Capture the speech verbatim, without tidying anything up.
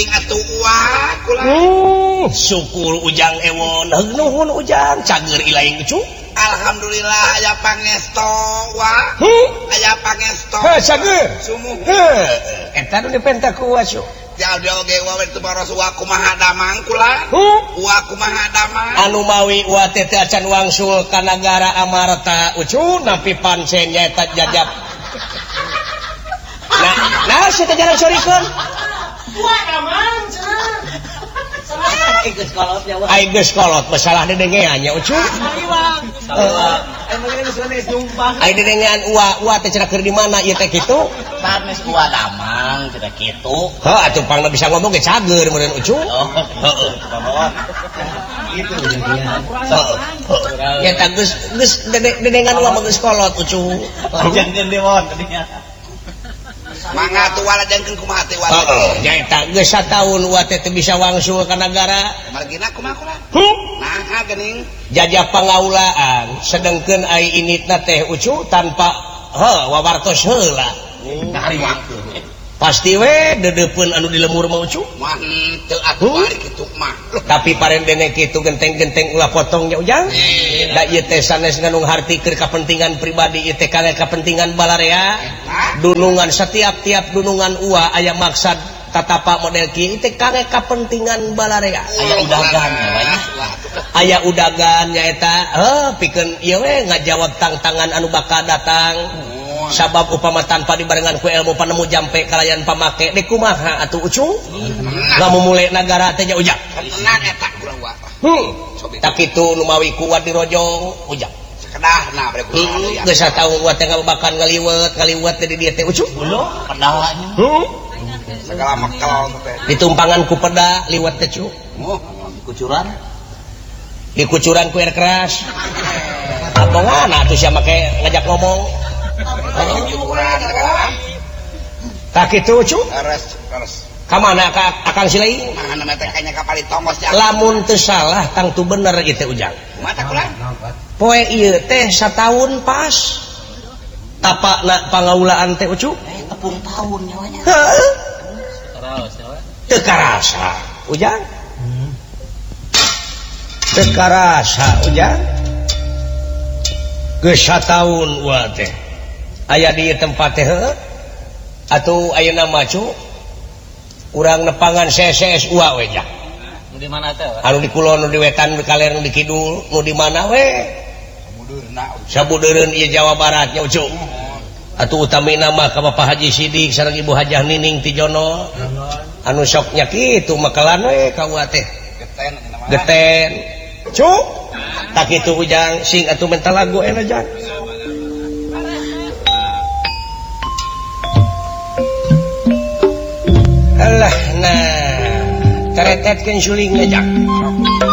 geuning atuh uak kula. Hmm, syukur Ujang ewon. Heug nuhun Ujang, cager ilaing cu. Alhamdulillah aya pangesto wa. Hmm. Aya pangesto. Heh, cager. Sumuh. Heh, eta nu dipenta ku wasu. Jaldi oge wa itu baros wa kumaha damang kula. Hmm. Wa kumaha damang. Anu mawi wa teh teh acan wangsul ka nagara Amarta ucu napi pancen nyaeta jajab. Nah, nah si teh jarang sorikeun. Wa damang cenah. Sama geus kolot ya wa. Ai geus kolot masalah dedengean nya ucu. Iwang. Salah. Emang ini geus geus jumpah. Ai dedengean uwa uwa teh cenah keur di mana ieu teh kitu? Sanes uwa damang cenah kitu. Heuh atuh pangna bisa ngomong ge cager meureun ucu. Oh, heeh. Gitu jadinya. Ya tah geus geus dedengan uwa mah geus kolot ucu. Jangan demon tadinya. Mangga tuh wala jangkeun kumaha teh wala. Heeh, nya eta geus sataun uwa teh bisa wangsul ka nagara. Margina kumaha kula? Hmm. Nah, geuning Jajah pangaulaan sedengkeun ai initna teh ucu tanpa heuh wawartos heula. Dari waktu. Pasti we dedepeun anu di lemur mah ucu. mah teu atuh balik kitu mah. Tapi parendene kitu genteng-genteng ulah potongnya Ujang. Da ieu teh sanes nganung hartikeun kapentingan pribadi ieu teh kangge kapentingan balarea. Dunungan setiap-tiap dunungan uwa aya maksad tatapa model kieu teh kangge kapentingan balarea. Aya udagan ya we. Aya udagan nyaeta heuh pikeun ieu we ngajawab tantangan anu bakal datang. Sabab upama tanpa dibarengan ku ilmu panemu jampe kalayan pamake dek kumaha atuh ucung lamun mule nagara teh nya Ujang Tenang eta kula wa. hmm tak kitu nu mawi ku Wadi Rojong Ujang Sekedahna bare kumaha hmm ya. geus sataun wa teh ngabakan ngaliwet ngaliwet teh di dieu teh ucung Ulo pedahanya. hmm Segala mekel teh. ditumpangan ku peda liwet teh cu Moh, Kucuran. dikucuran ku air keras amongan atuh sia make ngajak ngomong ukuran sekarang. tak kitu cu Terus terus. ka mana ka Akang Silei Mana mah teh kayaknya kapal tongos ya. lamun teu salah tangtu bener ieu teh Ujang Mata kula. poe ieu teh sataun pas tapakna pangaulaan teh ucu Eh tepung tahun nyawanya. heuh Terus ya we. teu karasa Ujang teu karasa Ujang geus sataun wa teh aya di tempat teh heuh atuh ayeuna mah cu urang nepangan C S S uwa we Jang Nu di mana teh? anu di kulon nu di wetan nu kaler nu di kidul nu di mana we Mudurna. sabudeureun ieu Jawa Barat nya ucu atuh utamina mah ka Bapak Haji Sidik sareng Ibu Hajah Nining ti Jono anu soknya kitu makelan we ka uwa teh Geten nama. geten cu tak kitu Ujang sing atuh mental lagu ena Jang alah nah teretetkeun sulingna Jang